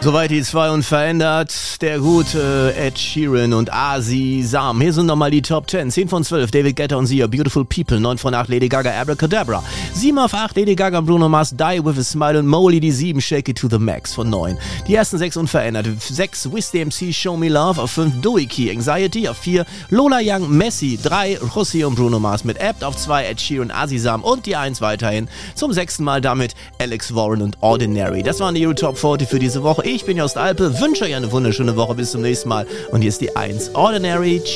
Soweit die 2 unverändert. Der gute Ed Sheeran und Asi Sam. Hier sind nochmal die Top 10. 10 von 12, David Guetta und Sia, Beautiful People. 9 von 8, Lady Gaga, Abracadabra. 7 auf 8, Lady Gaga und Bruno Mars, Die With A Smile und Molly. Die 7, Shake It To The Max von 9. Die ersten 6 unverändert. 6, Wiz DMC, Show Me Love. Auf 5, Doi Key, Anxiety. Auf 4, Lola Young, Messi. 3, Rossi und Bruno Mars mit Apt. Auf 2, Ed Sheeran, Asi Sam. Und die 1 weiterhin zum 6. Mal damit Alex Warren und Ordinary. Das waren die Euro Top 40 für diese Woche. Ich bin Jost Alpe, wünsche euch eine wunderschöne Woche. Bis zum nächsten Mal. Und hier ist die 1, Ordinary.